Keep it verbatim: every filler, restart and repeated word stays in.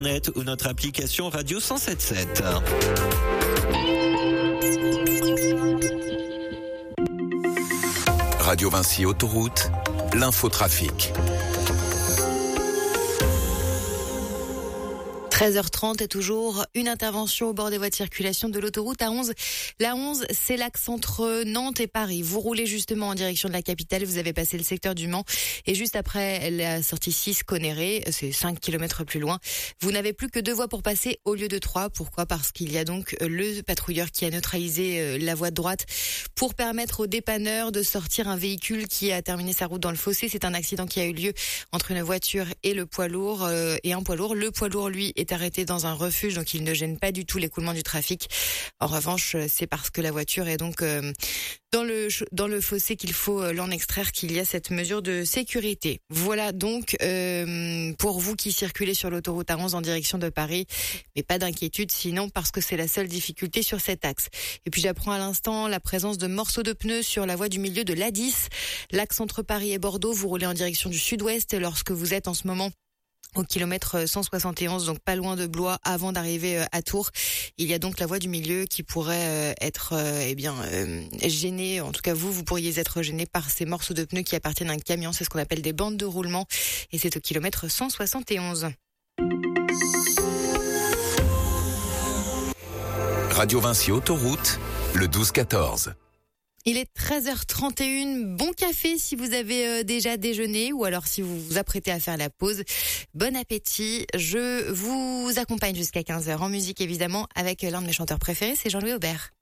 Net ou notre application Radio cent sept sept. Radio Vinci Autoroute, l'infotrafic. treize heures trente et toujours une intervention au bord des voies de circulation de l'autoroute A onze. La onze, c'est l'axe entre Nantes et Paris. Vous roulez justement en direction de la capitale, vous avez passé le secteur du Mans et juste après la sortie six Connerré, c'est cinq kilomètres plus loin. Vous n'avez plus que deux voies pour passer au lieu de trois. Pourquoi ? Parce qu'il y a donc le patrouilleur qui a neutralisé la voie de droite pour permettre aux dépanneurs de sortir un véhicule qui a terminé sa route dans le fossé. C'est un accident qui a eu lieu entre une voiture et le poids lourd euh, et un poids lourd. Le poids lourd, lui, est arrêté dans un refuge, donc il ne gêne pas du tout l'écoulement du trafic. En revanche, c'est parce que la voiture est donc euh, dans le dans le fossé qu'il faut euh, l'en extraire qu'il y a cette mesure de sécurité. Voilà donc euh, pour vous qui circulez sur l'autoroute A onze en direction de Paris, mais pas d'inquiétude sinon parce que c'est la seule difficulté sur cet axe. Et puis j'apprends à l'instant la présence de morceaux de pneus sur la voie du milieu de l'A dix, l'axe entre Paris et Bordeaux. Vous roulez en direction du sud-ouest lorsque vous êtes en ce moment au kilomètre cent soixante et onze, donc pas loin de Blois, avant d'arriver à Tours. Il y a donc la voie du milieu qui pourrait être eh bien euh, gênée. En tout cas, vous, vous pourriez être gêné par ces morceaux de pneus qui appartiennent à un camion. C'est ce qu'on appelle des bandes de roulement. Et c'est au kilomètre cent soixante et onze. Radio Vinci Autoroute, le douze quatorze. Il est treize heures trente et une. Bon café si vous avez euh, déjà déjeuné ou alors si vous vous apprêtez à faire la pause. Bon appétit. Je vous accompagne jusqu'à quinze heures en musique évidemment avec l'un de mes chanteurs préférés, c'est Jean-Louis Aubert.